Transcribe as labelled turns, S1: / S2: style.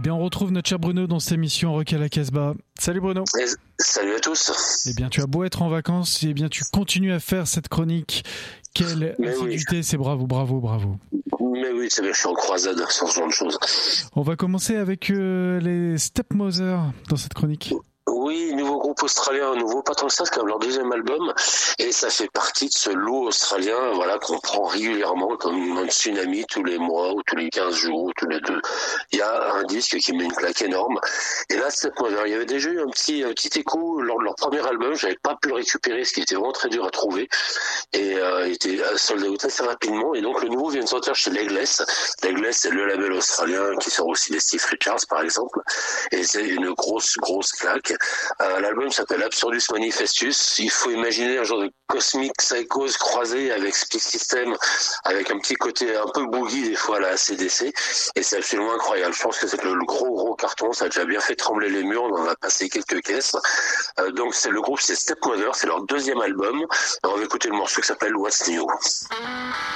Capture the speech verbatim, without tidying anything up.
S1: Eh bien, on retrouve notre cher Bruno dans cette émission Rock à la Casbah. Salut Bruno.
S2: Et salut à tous.
S1: Eh bien, tu as beau être en vacances, eh bien, tu continues à faire cette chronique. Quelle
S2: Mais
S1: assiduité,
S2: oui.
S1: c'est bravo, bravo, bravo.
S2: Mais oui, c'est bien, je suis en croisade sur ce genre de choses.
S1: On va commencer avec euh, les Stepmothers dans cette chronique.
S2: Oui, nouveau groupe australien, nouveau, pas tant que ça, c'est quand même leur deuxième album, et ça fait partie de ce lot australien, voilà, qu'on prend régulièrement comme un tsunami tous les mois, ou tous les quinze jours, ou tous les deux. Il y a un disque qui met une claque énorme. Et là, Stepmother, il y avait déjà eu un petit, un petit écho lors de leur premier album, j'avais pas pu le récupérer, ce qui était vraiment très dur à trouver, et euh, il était sold out assez rapidement, et donc le nouveau vient de sortir chez Legless. Legless, c'est le label australien qui sort aussi des Steve Richards, par exemple, et c'est une grosse, grosse claque. Euh, l'album s'appelle Absurdus Manifestus. Il faut imaginer un genre de cosmic psychose croisé avec Speak System, avec un petit côté un peu boogie des fois à la A C D C, et c'est absolument incroyable. Je pense que c'est le, le gros gros carton, ça a déjà bien fait trembler les murs, on en a passé quelques caisses. Euh, donc c'est le groupe, c'est Stepmother, c'est leur deuxième album. On va écouter le morceau qui s'appelle What's New.